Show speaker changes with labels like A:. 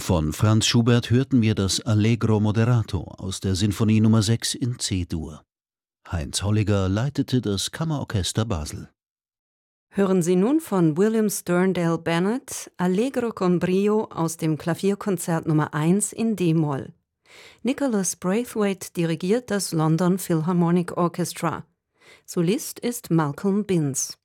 A: Von Franz Schubert hörten wir das Allegro moderato aus der Sinfonie Nr. 6 in C-Dur. Heinz Holliger leitete das Kammerorchester Basel.
B: Hören Sie nun von William Sterndale Bennett Allegro con Brio aus dem Klavierkonzert Nr. 1 in d-Moll. Nicholas Braithwaite dirigiert das London Philharmonic Orchestra. Solist ist Malcolm Binns.